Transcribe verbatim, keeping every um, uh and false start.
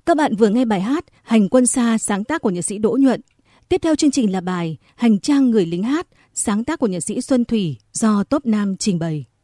Các bạn vừa nghe bài hát Hành quân xa sáng tác của nhạc sĩ Đỗ Nhuận. Tiếp theo chương trình là bài Hành trang người lính hát sáng tác của nhạc sĩ Xuân Thủy do Top Nam trình bày.